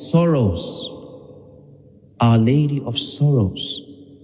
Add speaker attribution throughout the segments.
Speaker 1: Sorrows. Our Lady of Sorrows.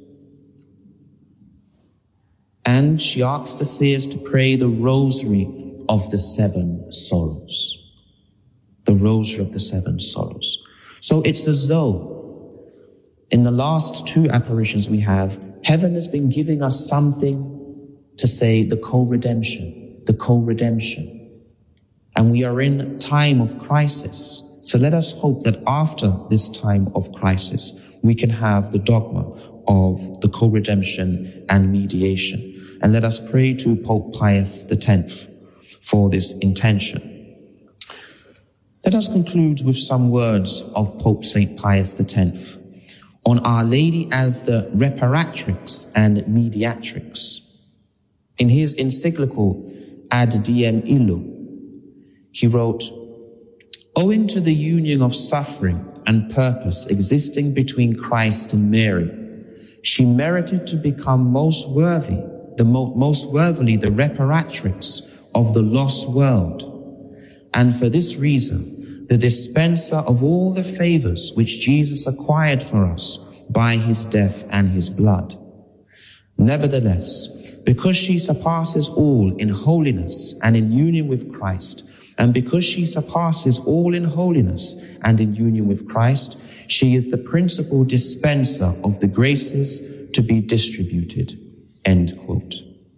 Speaker 1: And she asks the seers to pray the Rosary of the Seven Sorrows. The Rosary of the Seven Sorrows. So it's as though in the last two apparitions we have, heaven has been giving us something to say the co-redemption, the co-redemption. And we are in a time of crisis. So let us hope that after this time of crisis, we can have the dogma of the co-redemption and mediation. And let us pray to Pope Pius X for this intention. Let us conclude with some words of Pope St. Pius X on Our Lady as the reparatrix and mediatrix. In his encyclical Ad Diem Illum, he wrote, owing to the union of suffering and purpose existing between Christ and Mary, she merited to become most worthily the reparatrix of the lost world, and for this reason, the dispenser of all the favors which Jesus acquired for us by his death and his blood. Nevertheless, because she surpasses all in holiness and in union with Christ, and because she surpasses all in holiness and in union with Christ, she is the principal dispenser of the graces to be distributed. End quote.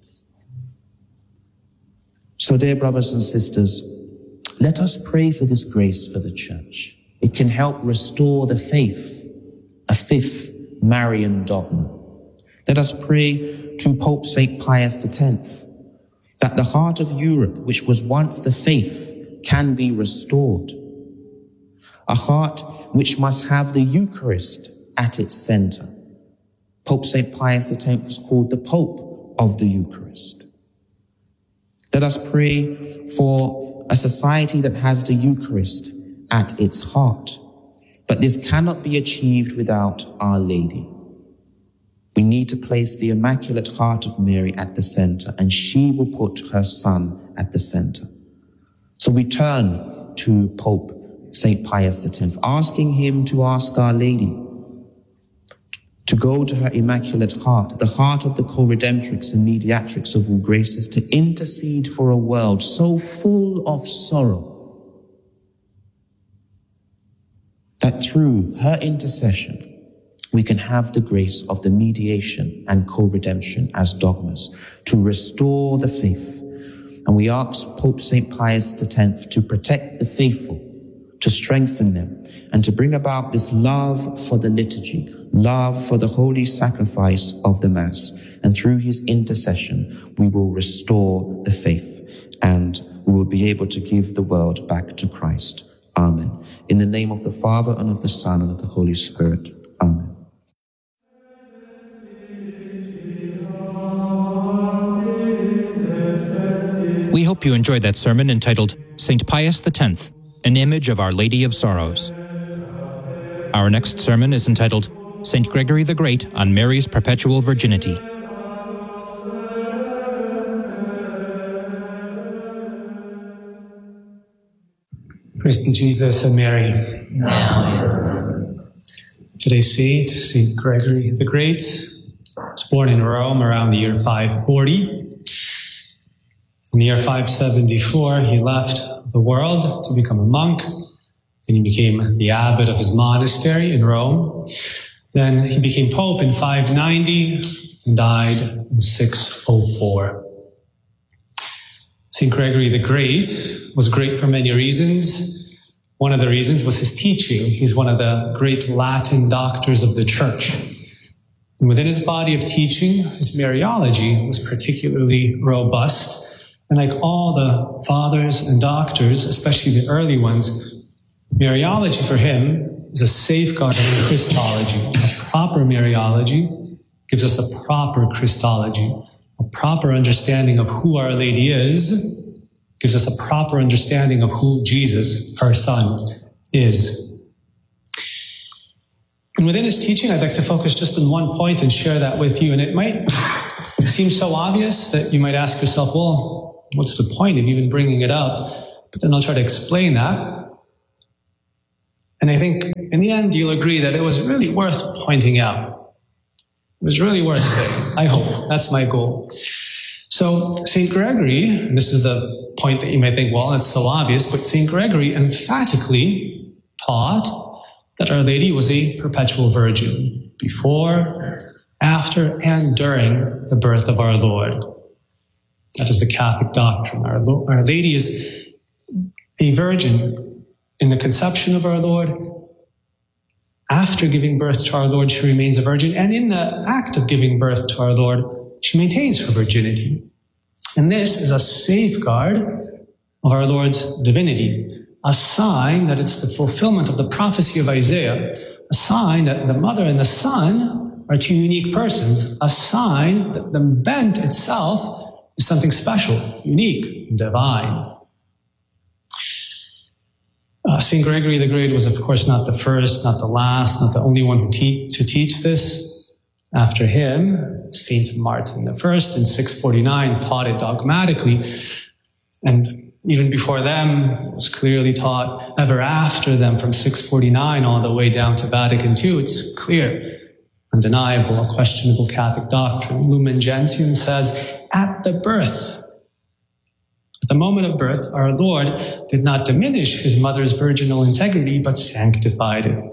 Speaker 1: So, dear brothers and sisters, let us pray for this grace for the Church. It can help restore the faith, a fifth Marian dogma. Let us pray to Pope St. Pius X that the heart of Europe, which was once the faith, can be restored. A heart which must have the Eucharist at its center. Pope St. Pius X was called the Pope of the Eucharist. Let us pray for a society that has the Eucharist at its heart. But this cannot be achieved without Our Lady. We need to place the Immaculate Heart of Mary at the center, and she will put her Son at the center. So we turn to Pope St. Pius X, asking him to ask Our Lady to go to her Immaculate Heart, the heart of the co-redemptrix and mediatrix of all graces, to intercede for a world so full of sorrow that through her intercession we can have the grace of the mediation and co-redemption as dogmas to restore the faith. And we ask Pope St. Pius X to protect the faithful, to strengthen them, and to bring about this love for the liturgy, love for the holy sacrifice of the Mass. And through his intercession, we will restore the faith, and we will be able to give the world back to Christ. Amen. In the name of the Father, and of the Son, and of the Holy Spirit. Amen.
Speaker 2: We hope you enjoyed that sermon entitled St. Pius X, an Image of Our Lady of Sorrows. Our next sermon is entitled St. Gregory the Great on Mary's Perpetual Virginity.
Speaker 3: Praise be Jesus and Mary. Today's saint, St. Gregory the Great, was born in Rome around the year 540. In the year 574, he left the world to become a monk. Then he became the abbot of his monastery in Rome. Then he became pope in 590 and died in 604. St. Gregory the Great was great for many reasons. One of the reasons was his teaching. He's one of the great Latin doctors of the Church. And within his body of teaching, his Mariology was particularly robust. And like all the fathers and doctors, especially the early ones, Mariology for him is a safeguard of Christology. A proper Mariology gives us a proper Christology, a proper understanding of who Our Lady is, gives us a proper understanding of who Jesus, her Son, is. And within his teaching, I'd like to focus just on one point and share that with you. And it might seem so obvious that you might ask yourself, well, what's the point of even bringing it up? But then I'll try to explain that. And I think in the end, you'll agree that it was really worth pointing out. It was really worth saying. I hope. That's my goal. So St. Gregory, and this is the point that you may think, well, it's so obvious, but St. Gregory emphatically taught that Our Lady was a perpetual virgin before, after, and during the birth of our Lord. That is the Catholic doctrine. Our Lady is a virgin in the conception of our Lord. After giving birth to our Lord, she remains a virgin. And in the act of giving birth to our Lord, she maintains her virginity. And this is a safeguard of our Lord's divinity, a sign that it's the fulfillment of the prophecy of Isaiah, a sign that the mother and the son are two unique persons, a sign that the event itself is something special, unique, and divine. St. Gregory the Great was, of course, not the first, not the last, not the only one to teach this. After him, St. Martin I in 649 taught it dogmatically, and even before them, it was clearly taught ever after them from 649 all the way down to Vatican II. It's clear, undeniable, unquestionable Catholic doctrine. Lumen Gentium says, at the birth, at the moment of birth, our Lord did not diminish his mother's virginal integrity, but sanctified it.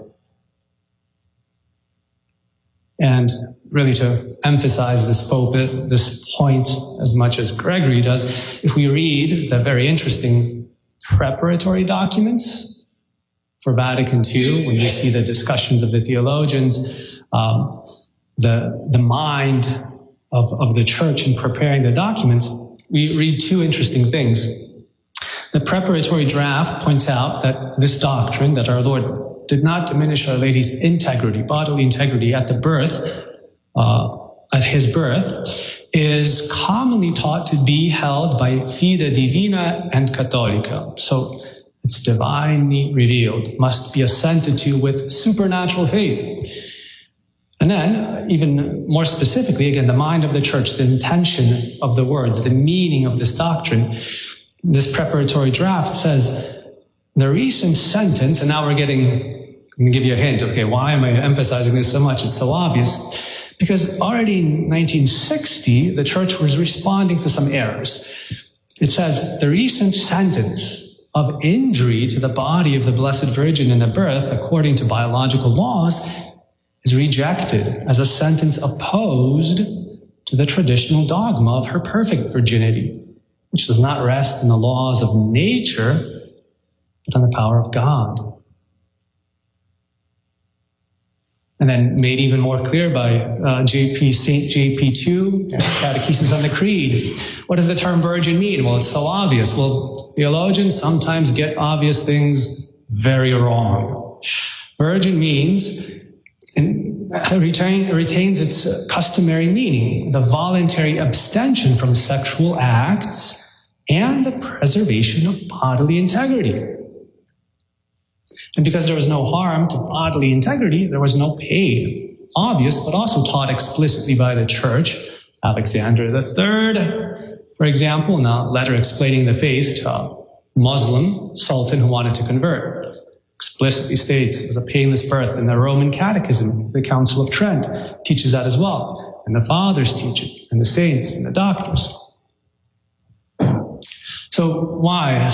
Speaker 3: And really to emphasize this point as much as Gregory does, if we read the very interesting preparatory documents for Vatican II, when we see the discussions of the theologians, the mind of the church in preparing the documents, we read two interesting things. The preparatory draft points out that this doctrine, that our Lord did not diminish Our Lady's integrity, bodily integrity at his birth, is commonly taught to be held by fide divina and cattolica. So it's divinely revealed, must be assented to with supernatural faith. And then, even more specifically, again, the mind of the church, the intention of the words, the meaning of this doctrine, this preparatory draft says, the recent sentence, and now I'm going to give you a hint. Okay, why am I emphasizing this so much? It's so obvious. Because already in 1960, the church was responding to some errors. It says, the recent sentence of injury to the body of the Blessed Virgin in the birth, according to biological laws, is rejected as a sentence opposed to the traditional dogma of her perfect virginity, which does not rest in the laws of nature, but on the power of God. And then made even more clear by St. JP2, Catechesis on the Creed. What does the term virgin mean? Well, it's so obvious. Well, theologians sometimes get obvious things very wrong. Virgin means, and retains its customary meaning, the voluntary abstention from sexual acts and the preservation of bodily integrity. And because there was no harm to bodily integrity, there was no pain. Obvious, but also taught explicitly by the church. Alexander III, for example, in a letter explaining the faith to a Muslim sultan who wanted to convert, explicitly states it was a painless birth. And the Roman Catechism, the Council of Trent, teaches that as well. And the fathers teach it, and the saints, and the doctors. So why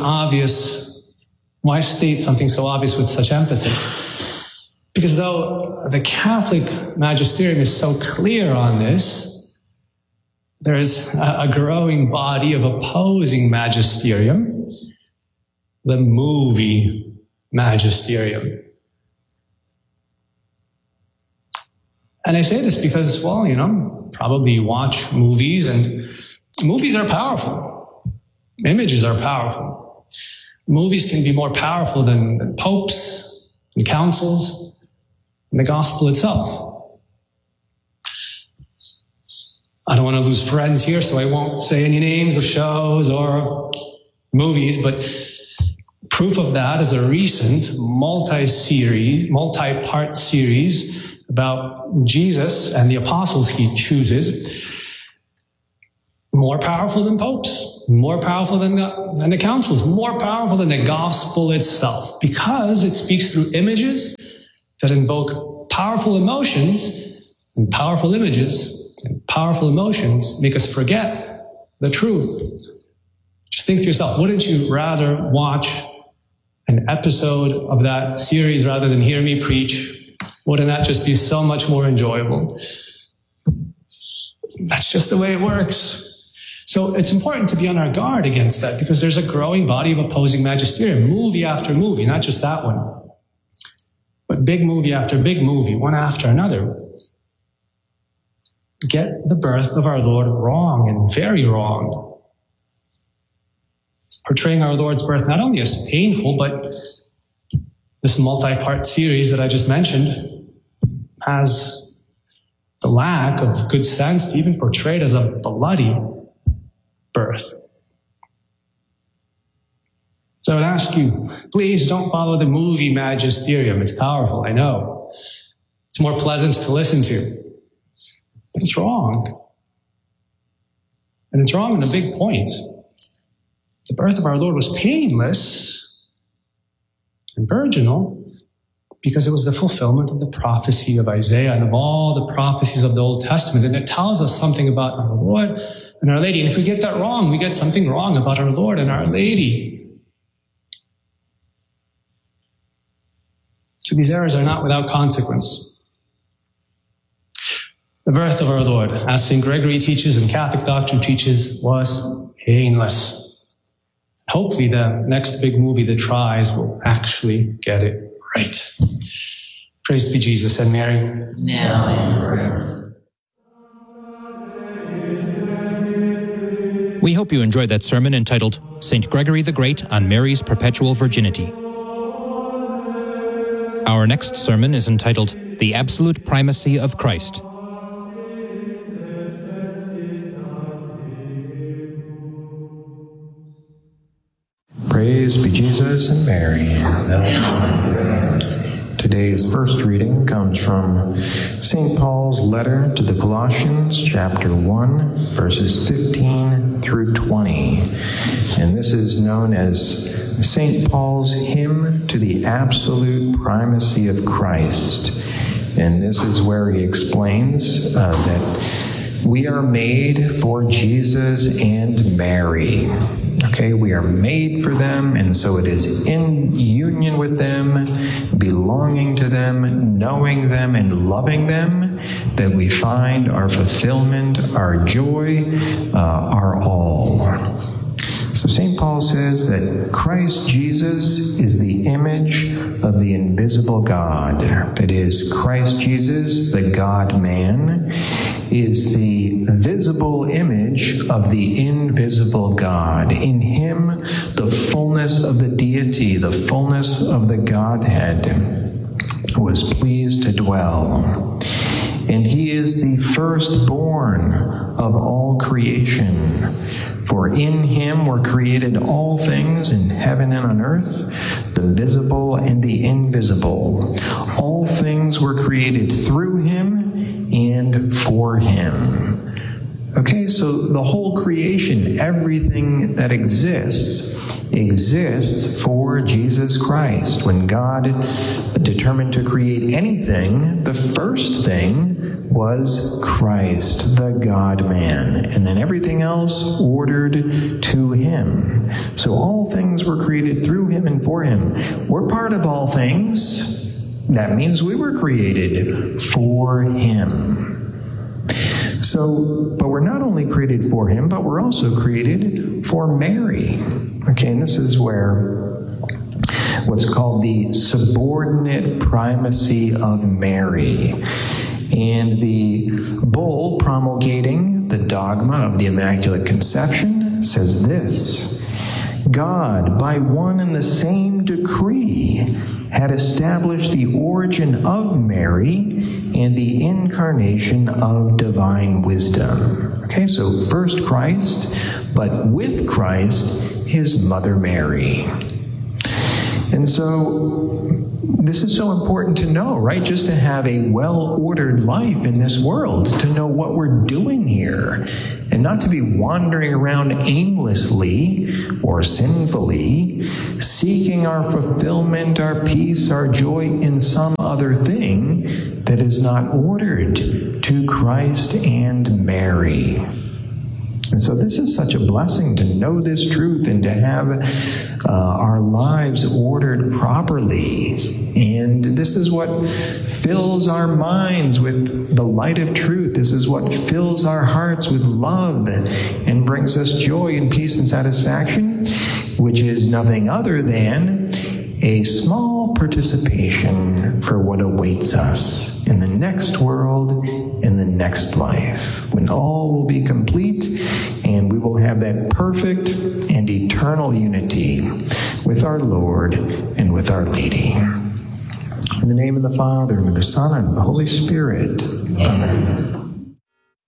Speaker 3: state something so obvious with such emphasis? Because though the Catholic magisterium is so clear on this, there is a growing body of opposing magisterium, the movie magisterium. And I say this because, well, probably you watch movies, and movies are powerful. Images are powerful. Movies can be more powerful than popes and councils and the gospel itself. I don't want to lose friends here, so I won't say any names of shows or movies, but proof of that is a recent multi-part series about Jesus and the apostles he chooses, more powerful than popes, more powerful than the councils, more powerful than the gospel itself, because it speaks through images that invoke powerful emotions, and powerful images and powerful emotions make us forget the truth. Just think to yourself, wouldn't you rather watch an episode of that series rather than hear me preach? Wouldn't that just be so much more enjoyable? That's just the way it works. So it's important to be on our guard against that, because there's a growing body of opposing magisterium, movie after movie, not just that one, but big movie after big movie, one after another. Get the birth of our Lord wrong, and very wrong. Portraying our Lord's birth not only as painful, but this multi-part series that I just mentioned has the lack of good sense to even portray it as a bloody birth. So I would ask you, please don't follow the movie magisterium. It's powerful, I know. It's more pleasant to listen to. But it's wrong. And it's wrong in a big point. The birth of our Lord was painless and virginal because it was the fulfillment of the prophecy of Isaiah and of all the prophecies of the Old Testament. And it tells us something about our Lord and Our Lady. And if we get that wrong, we get something wrong about our Lord and Our Lady. So these errors are not without consequence. The birth of our Lord, as St. Gregory teaches and Catholic doctrine teaches, was painless. Hopefully the next big movie that tries will actually get it right. Praise be Jesus and Mary.
Speaker 4: Now and forever.
Speaker 2: We hope you enjoyed that sermon entitled St. Gregory the Great on Mary's Perpetual Virginity. Our next sermon is entitled The Absolute Primacy of Christ.
Speaker 5: Praise be Jesus and Mary. Today's first reading comes from St. Paul's letter to the Colossians, chapter 1, verses 15 through 20. And this is known as St. Paul's hymn to the absolute primacy of Christ. And this is where he explains that we are made for Jesus and Mary. Okay, we are made for them, and so it is in union with them, belonging to them, knowing them, and loving them that we find our fulfillment, our joy, our all. So St. Paul says that Christ Jesus is the image of the invisible God. That is, Christ Jesus, the God-man, is the visible image of the invisible God. In him, the fullness of the deity, the fullness of the Godhead was pleased to dwell. And he is the firstborn of all creation. For in him were created all things in heaven and on earth, the visible and the invisible. All things were created through him and for him. Okay, so the whole creation, everything that exists for Jesus Christ. When God determined to create anything, the first thing was Christ, the God-man, and then everything else ordered to him. So all things were created through him and for him. We're part of all things. That means we were created for him. So, but we're not only created for him, but we're also created for Mary. Okay, and this is where what's called the subordinate primacy of Mary. And the bull promulgating the dogma of the Immaculate Conception says this: God, by one and the same decree, had established the origin of Mary and the incarnation of divine wisdom. Okay, so first Christ, but with Christ, his mother Mary. And so this is so important to know, right? Just to have a well-ordered life in this world, to know what we're doing here, and not to be wandering around aimlessly or sinfully, seeking our fulfillment, our peace, our joy in some other thing that is not ordered to Christ and Mary. And so this is such a blessing to know this truth and to have our lives ordered properly. And this is what fills our minds with the light of truth. This is what fills our hearts with love and brings us joy and peace and satisfaction, which is nothing other than a small participation for what awaits us in the next world, in the next life, when all will be complete and we will have that perfect and eternal unity with our Lord and with Our Lady. In the name of the Father, and of the Son, and of the Holy Spirit. Amen.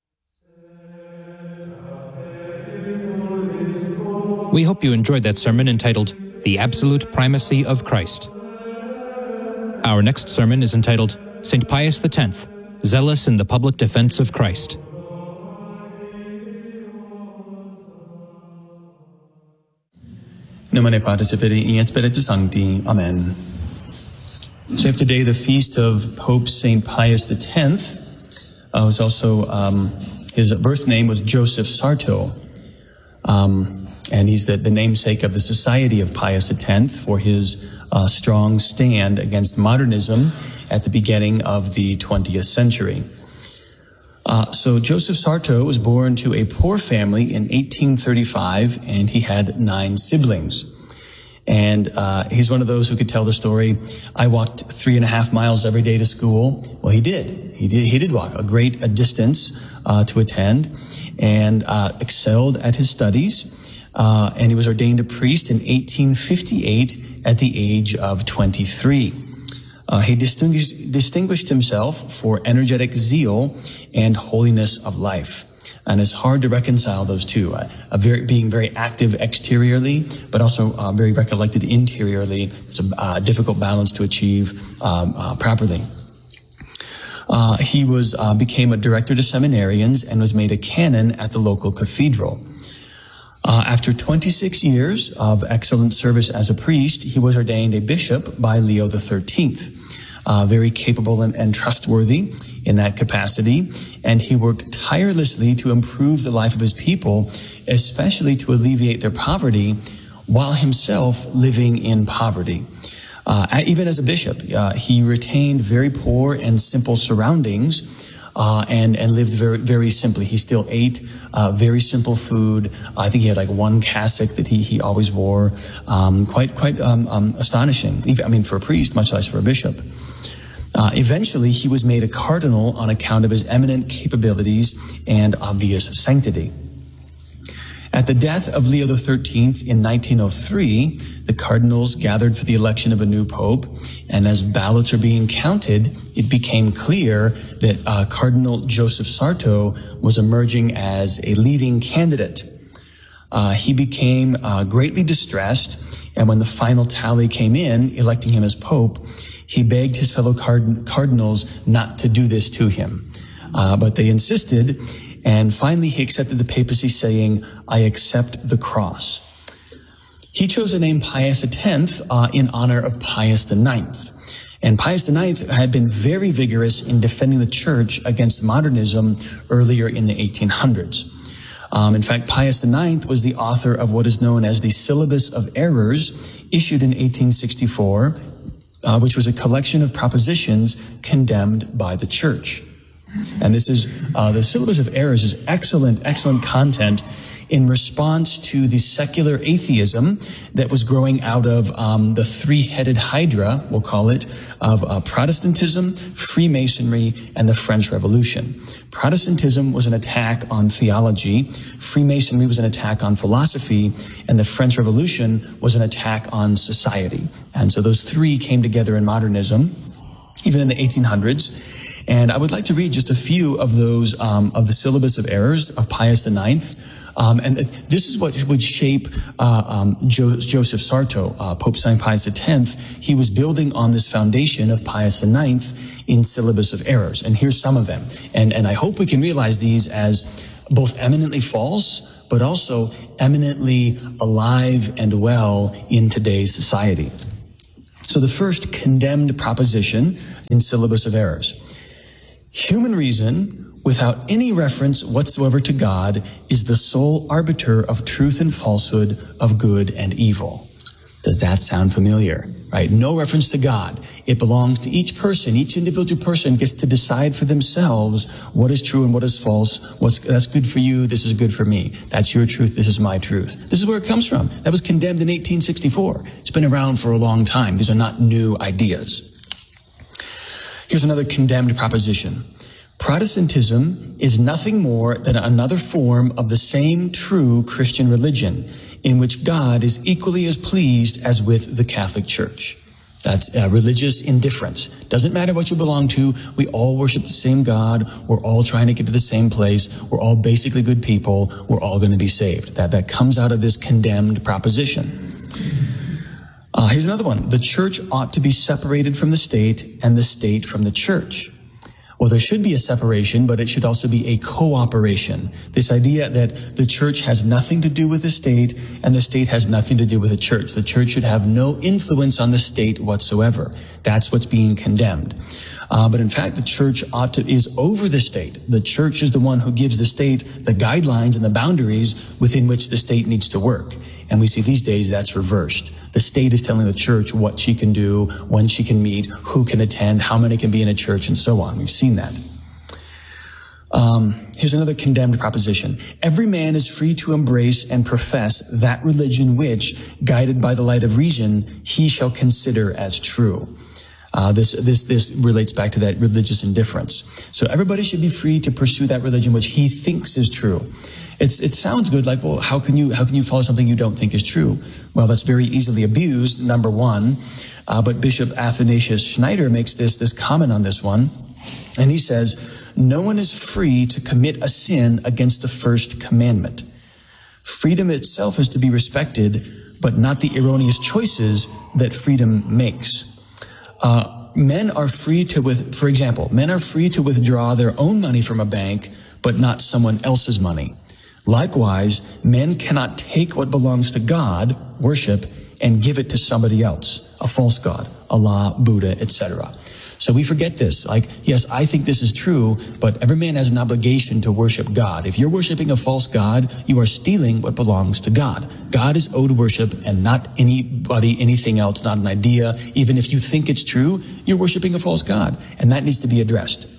Speaker 2: We hope you enjoyed that sermon entitled The Absolute Primacy of Christ. Our next sermon is entitled St. Pius X, Zealous in the Public Defense of Christ.
Speaker 6: Nomine Patris et Filii et Spiritus Sancti. Amen. So we have today the feast of Pope St. Pius X. Was also, his birth name was Joseph Sarto. And he's the namesake of the Society of Pius X for his strong stand against modernism at the beginning of the 20th century. So Joseph Sarto was born to a poor family in 1835, and he had 9 siblings. And he's one of those who could tell the story, I walked 3.5 miles every day to school. Well, he did. He did walk a great distance to attend, and excelled at his studies. And he was ordained a priest in 1858 at the age of 23. He distinguished himself for energetic zeal and holiness of life. And it's hard to reconcile those two, being very active exteriorly, but also very recollected interiorly. It's a difficult balance to achieve properly. He became a director to seminarians and was made a canon at the local cathedral. After 26 years of excellent service as a priest, he was ordained a bishop by Leo XIII. Very capable and trustworthy in that capacity, and he worked tirelessly to improve the life of his people, especially to alleviate their poverty, while himself living in poverty. Even as a bishop, he retained very poor and simple surroundings, and lived very, very simply. He still ate very simple food. I think he had like one cassock that he always wore. Quite astonishing. For a priest, much less for a bishop. Eventually, he was made a cardinal on account of his eminent capabilities and obvious sanctity. At the death of Leo XIII in 1903, the cardinals gathered for the election of a new pope, and as ballots are being counted, it became clear that Cardinal Joseph Sarto was emerging as a leading candidate. He became greatly distressed, and when the final tally came in, electing him as pope, he begged his fellow cardinals not to do this to him. But they insisted, and finally he accepted the papacy, saying, I accept the cross. He chose the name Pius X in honor of Pius IX. And Pius IX had been very vigorous in defending the church against modernism earlier in the 1800s. In fact, Pius IX was the author of what is known as the Syllabus of Errors, issued in 1864, which was a collection of propositions condemned by the church. And this is, the Syllabus of Errors is excellent content in response to the secular atheism that was growing out of the three-headed hydra, we'll call it, of Protestantism, Freemasonry, and the French Revolution. Protestantism was an attack on theology, Freemasonry was an attack on philosophy, and the French Revolution was an attack on society. And so those three came together in modernism, even in the 1800s. And I would like to read just a few of those, of the Syllabus of Errors of Pius IX. And this is what would shape Joseph Sarto, Pope St. Pius X. He was building on this foundation of Pius IX in Syllabus of Errors. And here's some of them. And I hope we can realize these as both eminently false, but also eminently alive and well in today's society. So the first condemned proposition in Syllabus of Errors: human reason, without any reference whatsoever to God, is the sole arbiter of truth and falsehood, of good and evil. Does that sound familiar? Right? No reference to God. It belongs to each person. Each individual person gets to decide for themselves what is true and what is false. That's good for you. This is good for me. That's your truth. This is my truth. This is where it comes from. That was condemned in 1864. It's been around for a long time. These are not new ideas. Here's another condemned proposition. Protestantism is nothing more than another form of the same true Christian religion, in which God is equally as pleased as with the Catholic Church. That's religious indifference. Doesn't matter what you belong to. We all worship the same God. We're all trying to get to the same place. We're all basically good people. We're all going to be saved. That comes out of this condemned proposition. Here's another one. The church ought to be separated from the state and the state from the church. Well, there should be a separation, but it should also be a cooperation. This idea that the church has nothing to do with the state and the state has nothing to do with the church. The church should have no influence on the state whatsoever. That's what's being condemned. But in fact, the church is over the state. The church is the one who gives the state the guidelines and the boundaries within which the state needs to work. And we see these days that's reversed. The state is telling the church what she can do, when she can meet, who can attend, how many can be in a church, and so on. We've seen that. Here's another condemned proposition. Every man is free to embrace and profess that religion which, guided by the light of reason, he shall consider as true. This relates back to that religious indifference. So everybody should be free to pursue that religion which he thinks is true. It sounds good, like, well, how can you follow something you don't think is true? Well, that's very easily abused, number one. But Bishop Athanasius Schneider makes this comment on this one. And he says, no one is free to commit a sin against the first commandment. Freedom itself is to be respected, but not the erroneous choices that freedom makes. Men are free to withdraw their own money from a bank, but not someone else's money. Likewise, men cannot take what belongs to God, worship, and give it to somebody else, a false god, Allah, Buddha, etc. So we forget this. Like, yes, I think this is true, but every man has an obligation to worship God. If you're worshiping a false god, you are stealing what belongs to God. God is owed worship and not anybody, anything else, not an idea. Even if you think it's true, you're worshiping a false god, and that needs to be addressed.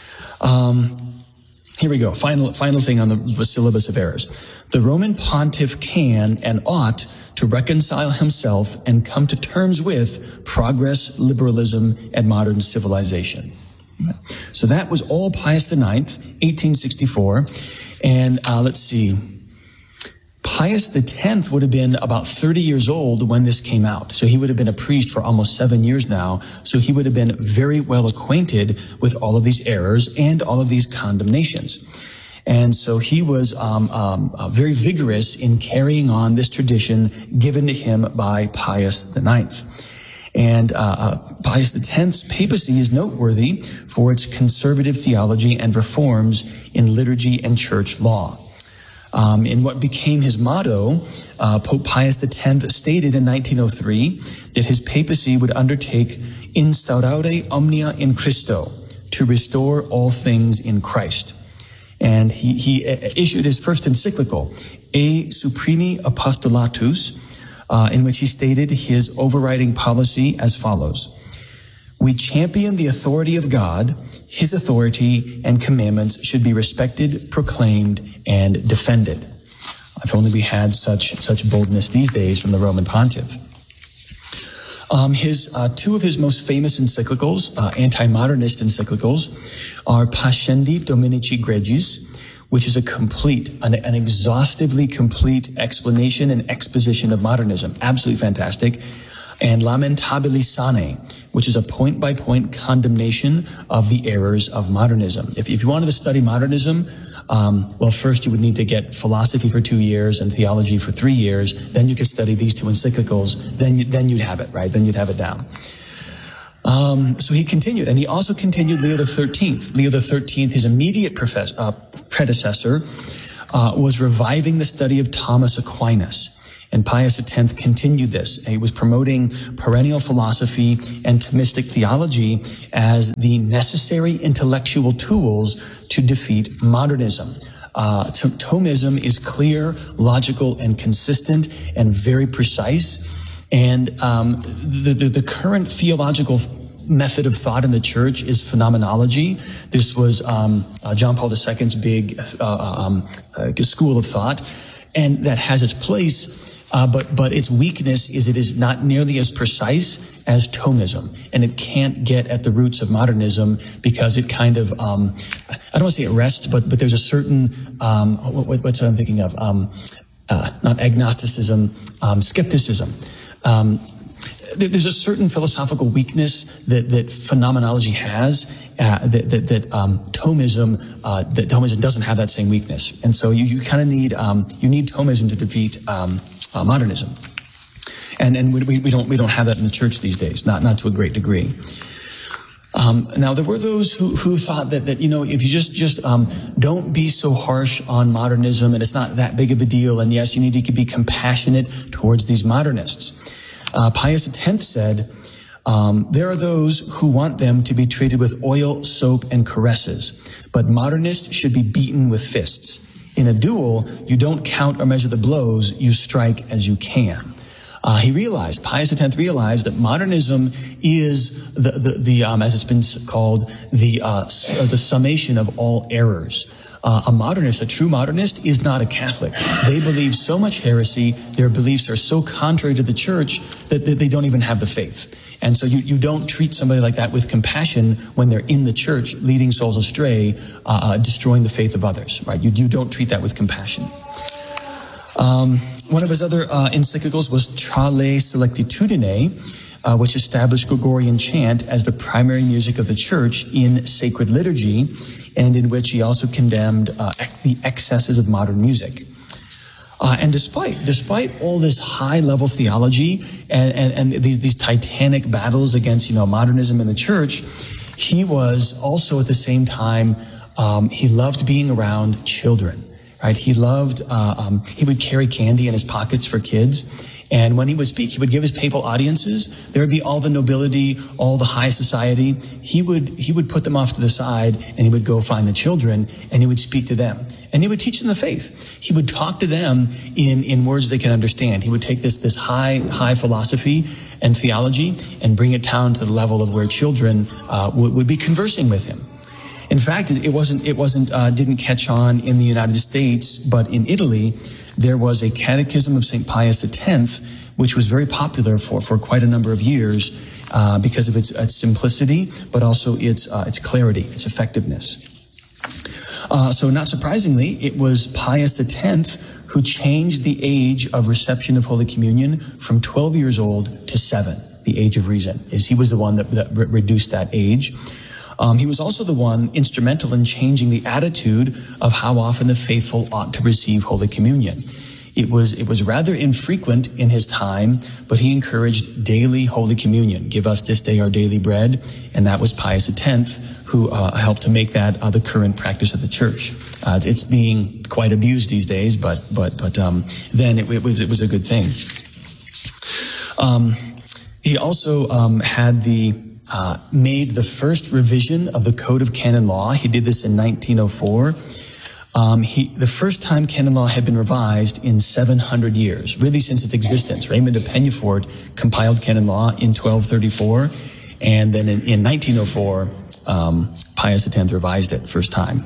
Speaker 6: Here we go. Final thing on the Syllabus of Errors. The Roman pontiff can and ought to reconcile himself and come to terms with progress, liberalism, and modern civilization. So that was all Pius IX, 1864. And let's see. Pius X would have been about 30 years old when this came out. So he would have been a priest for almost 7 years now. So he would have been very well acquainted with all of these errors and all of these condemnations. And so he was very vigorous in carrying on this tradition given to him by Pius IX. And Pius X's papacy is noteworthy for its conservative theology and reforms in liturgy and church law. In what became his motto, Pope Pius X stated in 1903 that his papacy would undertake instaurare omnia in Christo, to restore all things in Christ. And he issued his first encyclical, E Supremi Apostolatus, in which he stated his overriding policy as follows. We champion the authority of God. His authority and commandments should be respected, proclaimed, and defended. If only we had such boldness these days from the Roman pontiff. Two of his most famous encyclicals, anti-modernist encyclicals, are Pascendi Dominici Gregis, which is an exhaustively complete explanation and exposition of modernism. Absolutely fantastic. And Lamentabili Sane, which is a point-by-point condemnation of the errors of modernism. If you wanted to study modernism, well, first you would need to get philosophy for 2 years and theology for 3 years. Then you could study these two encyclicals. Then you'd have it, right? Then you'd have it down. So he continued, and he also continued Leo XIII. Leo XIII, his immediate predecessor, was reviving the study of Thomas Aquinas. And Pius X continued this. He was promoting perennial philosophy and Thomistic theology as the necessary intellectual tools to defeat modernism. Thomism is clear, logical, and consistent, and very precise. And the current theological method of thought in the church is phenomenology. This was John Paul II's big school of thought, and that has its place. But its weakness is it is not nearly as precise as Thomism, and it can't get at the roots of modernism because it kind of, I don't want to say it rests, but there's a certain, what's what I'm thinking of? Not agnosticism, skepticism. There's a certain philosophical weakness that phenomenology has, that Thomism doesn't have that same weakness. And so you kind of need, you need Thomism to defeat, modernism. And we don't have that in the church these days, not to a great degree. Now there were those who thought that you know, if you just don't be so harsh on modernism, and it's not that big of a deal, and yes, you need to be compassionate towards these modernists. Pius X said, there are those who want them to be treated with oil, soap, and caresses, but modernists should be beaten with fists. In a duel, you don't count or measure the blows, you strike as you can. Pius X realized that modernism is the as it's been called, the summation of all errors. A true modernist is not a Catholic. They believe so much heresy, their beliefs are so contrary to the church that they don't even have the faith. And so you don't treat somebody like that with compassion when they're in the church, leading souls astray, destroying the faith of others, right? You don't treat that with compassion. One of his other encyclicals was Trale Selectitudine, which established Gregorian chant as the primary music of the church in sacred liturgy, and in which he also condemned the excesses of modern music. And despite all this high-level theology and these titanic battles against, modernism in the church, he was also at the same time, he loved being around children, right? He loved, he would carry candy in his pockets for kids. And when he would speak, he would give his papal audiences. There would be all the nobility, all the high society. He would put them off to the side, and he would go find the children, and he would speak to them. And he would teach them the faith. He would talk to them in words they can understand. He would take this high philosophy and theology and bring it down to the level of where children would be conversing with him. In fact, it didn't catch on in the United States, but in Italy, there was a catechism of St. Pius X, which was very popular for quite a number of years because of its simplicity, but also its clarity, its effectiveness. So not surprisingly, it was Pius X who changed the age of reception of Holy Communion from 12 years old to 7, the age of reason. He was the one that reduced that age. He was also the one instrumental in changing the attitude of how often the faithful ought to receive Holy Communion. It was rather infrequent in his time, but he encouraged daily Holy Communion. Give us this day our daily bread. And that was Pius X who helped to make that the current practice of the church. It's being quite abused these days, but then it was a good thing. He also had made the first revision of the Code of Canon Law. He did this in 1904. The first time canon law had been revised in 700 years, really since its existence. Raymond of Peñafort compiled canon law in 1234, and then in 1904, Pius X revised it first time.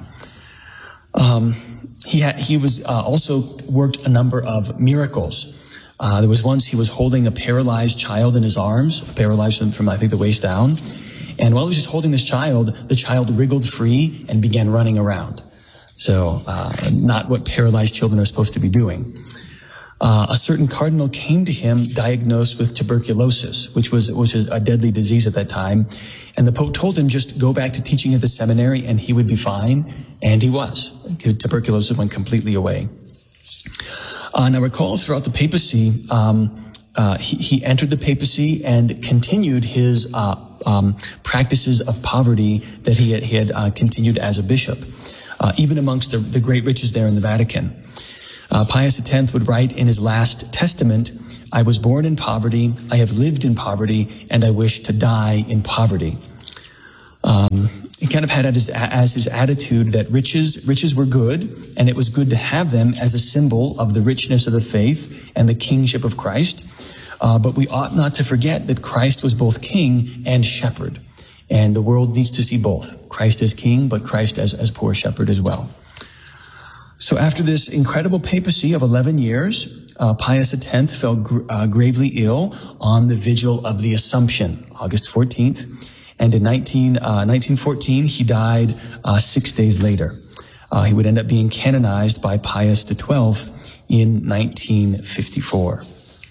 Speaker 6: He was also worked a number of miracles. There was once he was holding a paralyzed child in his arms, paralyzed from, I think, the waist down. And while he was just holding this child, the child wriggled free and began running around. So, not what paralyzed children are supposed to be doing. A certain cardinal came to him diagnosed with tuberculosis, which was a deadly disease at that time. And the Pope told him just go back to teaching at the seminary and he would be fine. And he was. Tuberculosis went completely away. And I recall throughout the papacy, he entered the papacy and continued his practices of poverty that he had continued as a bishop. even amongst the great riches there in the Vatican. Pius X would write in his last testament, "I was born in poverty, I have lived in poverty, and I wish to die in poverty." He kind of had as his attitude that riches were good, and it was good to have them as a symbol of the richness of the faith and the kingship of Christ. But we ought not to forget that Christ was both king and shepherd. And the world needs to see both. Christ as king, but Christ as poor shepherd as well. So after this incredible papacy of 11 years, Pius X fell gravely ill on the vigil of the Assumption, August 14th. And in 1914, he died 6 days later. He would end up being canonized by Pius XII in 1954.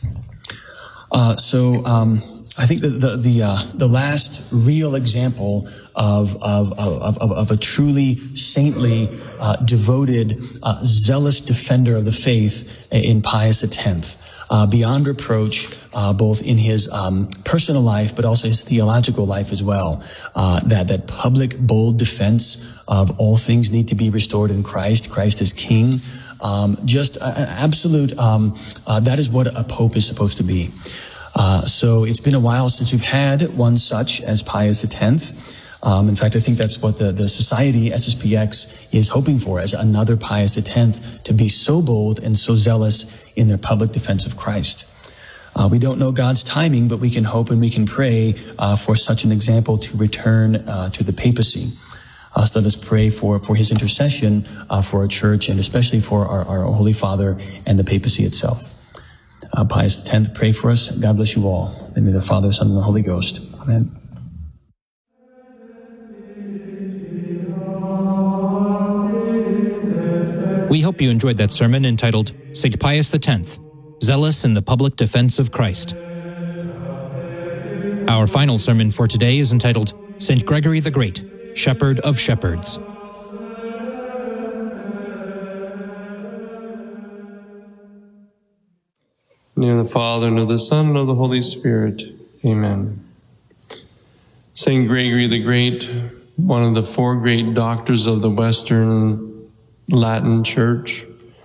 Speaker 6: I think that the last real example of a truly saintly, devoted, zealous defender of the faith in Pius X, beyond reproach, both in his personal life, but also his theological life as well. That public, bold defense of all things need to be restored in Christ. Christ is King. Just an absolute. That is what a pope is supposed to be. So it's been a while since we've had one such as Pius X. In fact, I think that's what the society, SSPX, is hoping for, as another Pius X to be so bold and so zealous in their public defense of Christ. We don't know God's timing, but we can hope and we can pray for such an example to return to the papacy. So let us pray for his intercession for our church, and especially for our Holy Father and the papacy itself. Pius X, pray for us. God bless you all. In the name of the Father, Son, and the Holy Ghost. Amen.
Speaker 2: We hope you enjoyed that sermon entitled St. Pius X, Zealous in the Public Defense of Christ. Our final sermon for today is entitled St. Gregory the Great, Shepherd of Shepherds.
Speaker 7: In the name of the Father, and of the Son, and of the Holy Spirit. Amen. St. Gregory the Great, one of the four great doctors of the Western Latin Church.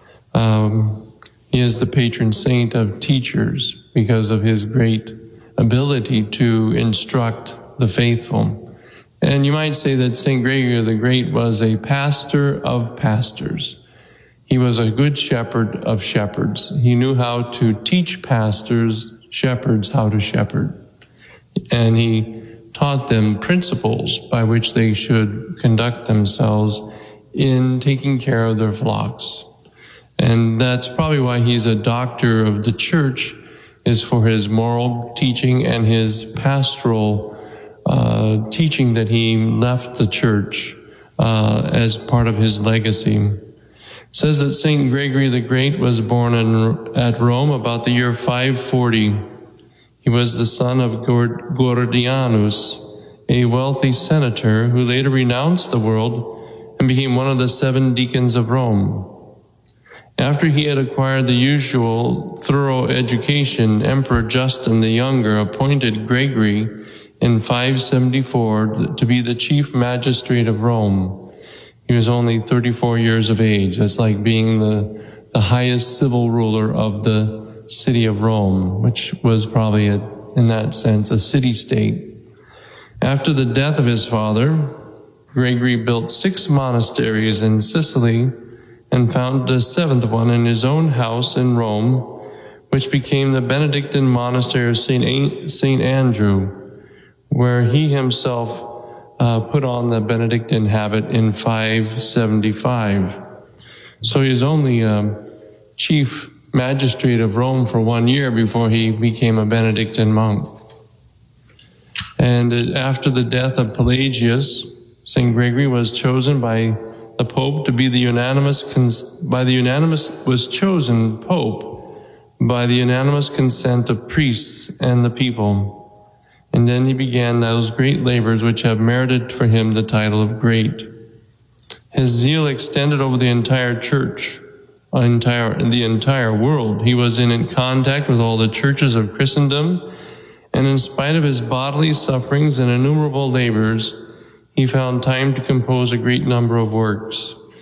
Speaker 7: He is the patron saint of teachers because of his great ability to instruct the faithful. And you might say that St. Gregory the Great was a pastor of pastors. He was a good shepherd of shepherds. He knew how to teach shepherds how to shepherd. And he taught them principles by which they should conduct themselves in taking care of their flocks. And that's probably why he's a doctor of the church, is for his moral teaching and his pastoral teaching that he left the church as part of his legacy. It says that St. Gregory the Great was born at Rome about the year 540. He was the son of Gordianus, a wealthy senator who later renounced the world and became one of the 7 deacons of Rome. After he had acquired the usual thorough education, Emperor Justin the Younger appointed Gregory in 574 to be the chief magistrate of Rome. He was only 34 years of age. That's like being the highest civil ruler of the city of Rome, which was probably, in that sense, a city-state. After the death of his father, Gregory built 6 monasteries in Sicily and founded a 7th one in his own house in Rome, which became the Benedictine monastery of St. Andrew, where he himself put on the Benedictine habit in 575. So he was only chief magistrate of Rome for 1 year before he became a Benedictine monk. And after the death of Pelagius, St. Gregory was chosen by the Pope to be was chosen Pope by the unanimous consent of priests and the people. And then he began those great labors which have merited for him the title of great. His zeal extended over the entire church, the entire world. He was in contact with all the churches of Christendom, and in spite of his bodily sufferings and innumerable labors, he found time to compose a great number of works.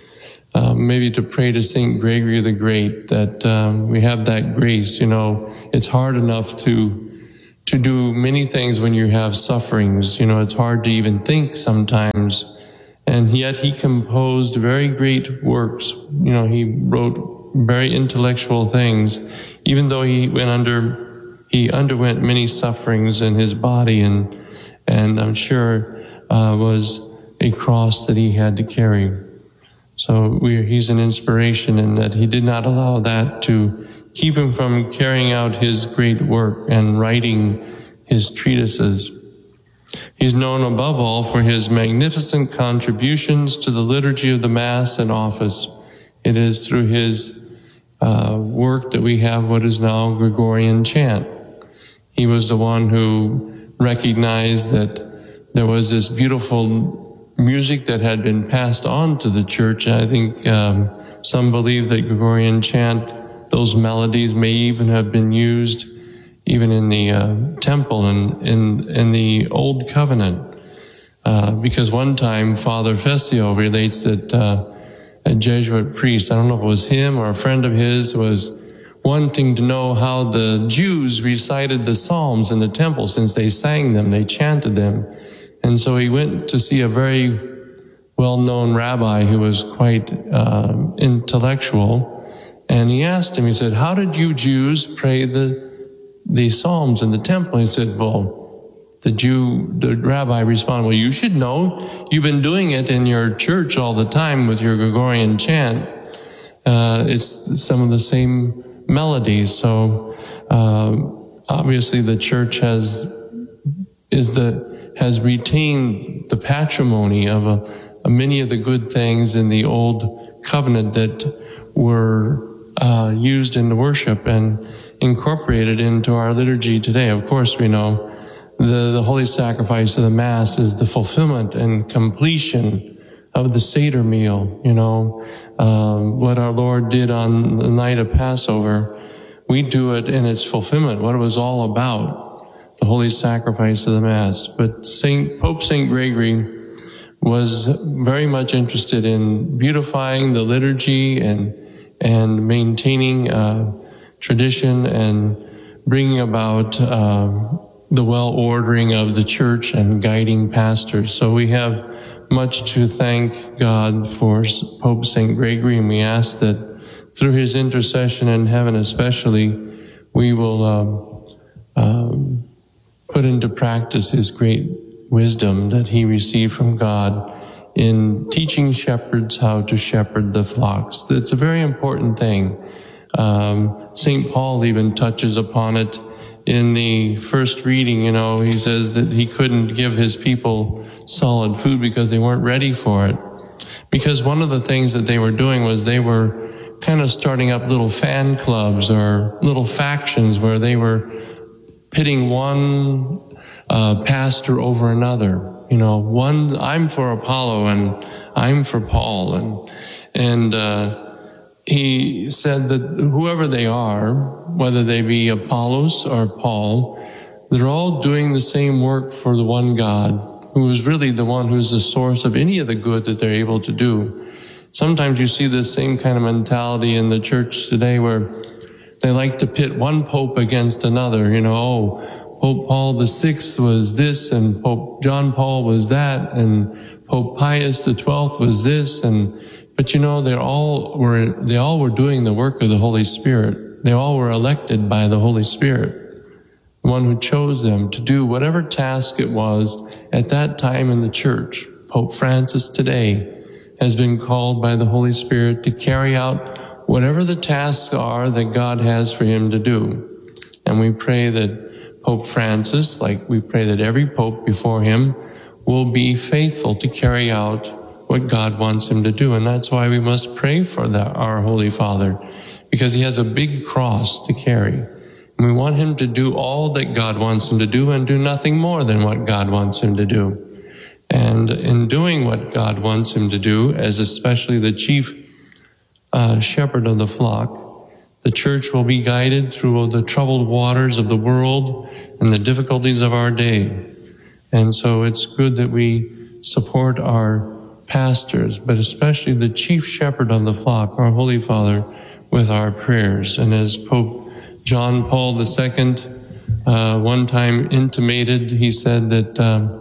Speaker 7: maybe to pray to Saint Gregory the Great, that we have that grace. You know, it's hard enough to do many things when you have sufferings. You know, it's hard to even think sometimes. And yet he composed very great works. You know, he wrote very intellectual things, even though he underwent many sufferings in his body, and I'm sure was a cross that he had to carry. So he's an inspiration in that he did not allow that to keep him from carrying out his great work and writing his treatises. He's known above all for his magnificent contributions to the liturgy of the Mass and office. It is through his work that we have what is now Gregorian chant. He was the one who recognized that there was this beautiful music that had been passed on to the church. I think some believe that Gregorian chant, those melodies may even have been used even in the temple and in the Old Covenant. Because one time Father Fessio relates that a Jesuit priest, I don't know if it was him or a friend of his, was wanting to know how the Jews recited the Psalms in the temple, since they sang them, they chanted them. And so he went to see a very well-known rabbi who was quite intellectual, and he asked him, he said, "How did you Jews pray the Psalms in the temple?" He said, "Well," the rabbi responded, "Well, you should know. You've been doing it in your church all the time with your Gregorian chant. It's some of the same melodies." So obviously the church has retained the patrimony of many of the good things in the Old Covenant that were used in the worship and incorporated into our liturgy today. Of course, we know the holy sacrifice of the Mass is the fulfillment and completion of the Seder meal. You know, what our Lord did on the night of Passover, we do it in its fulfillment, what it was all about, the holy sacrifice of the Mass. But Pope St. Gregory was very much interested in beautifying the liturgy and maintaining tradition and bringing about the well-ordering of the church and guiding pastors. So we have much to thank God for Pope St. Gregory, and we ask that through his intercession in heaven especially, we will put into practice his great wisdom that he received from God in teaching shepherds how to shepherd the flocks. It's a very important thing. St. Paul even touches upon it in the first reading. You know, he says that he couldn't give his people solid food because they weren't ready for it. Because one of the things that they were doing was they were kind of starting up little fan clubs or little factions where they were pitting one pastor over another. You know, I'm for Apollo and I'm for Paul, and he said that whoever they are, whether they be Apollos or Paul, they're all doing the same work for the one God, who is really the one who's the source of any of the good that they're able to do. Sometimes you see this same kind of mentality in the church today where they like to pit one pope against another. You know, Pope Paul VI was this, and Pope John Paul was that, and Pope Pius XII was this, but you know, they all were doing the work of the Holy Spirit. They all were elected by the Holy Spirit, the one who chose them to do whatever task it was at that time in the church. Pope Francis today has been called by the Holy Spirit to carry out whatever the tasks are that God has for him to do. And we pray that Pope Francis, like we pray that every pope before him, will be faithful to carry out what God wants him to do. And that's why we must pray for our Holy Father, because he has a big cross to carry. And we want him to do all that God wants him to do and do nothing more than what God wants him to do. And in doing what God wants him to do, as especially the chief shepherd of the flock, the church will be guided through the troubled waters of the world and the difficulties of our day. And so it's good that we support our pastors, but especially the chief shepherd of the flock, our Holy Father, with our prayers. And as Pope John Paul II one time intimated, he said that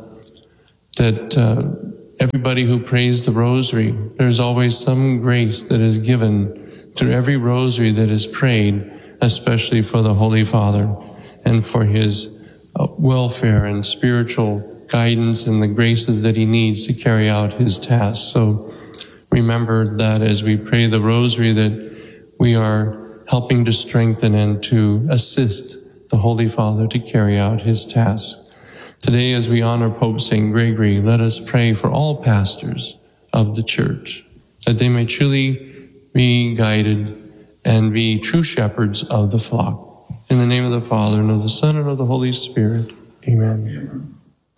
Speaker 7: everybody who prays the rosary, there's always some grace that is given to every rosary that is prayed, especially for the Holy Father and for his welfare and spiritual guidance and the graces that he needs to carry out his tasks. So remember that as we pray the rosary, that we are helping to strengthen and to assist the Holy Father to carry out his task. Today, as we honor Pope St. Gregory, let us pray for all pastors of the Church, that they may truly be guided and be true shepherds of the flock. In the name of the Father, and of the Son, and of the Holy Spirit. Amen.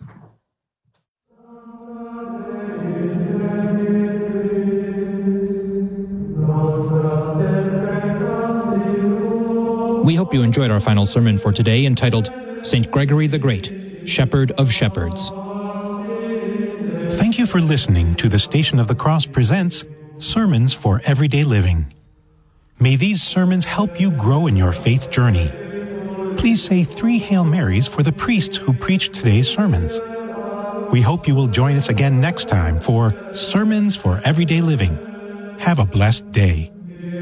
Speaker 2: We hope you enjoyed our final sermon for today, entitled St. Gregory the Great, Shepherd of Shepherds.
Speaker 8: Thank you for listening to the Station of the Cross presents Sermons for Everyday Living. May these sermons help you grow in your faith journey. Please say 3 Hail Marys for the priest who preached today's sermons. We hope you will join us again next time for Sermons for Everyday Living. Have a blessed day.